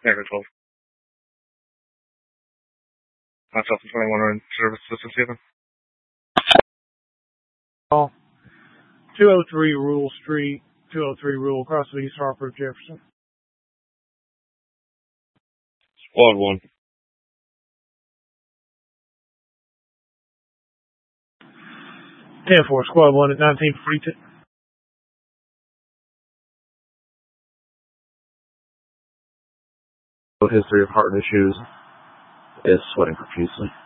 Area 12. Myself and 21 are in service this evening. Call 203 Rule Street, 203 Rule across the East Harper, Jefferson. Squad 1. 10-4, Squad 1 at 1942. History of heart issues, is sweating profusely.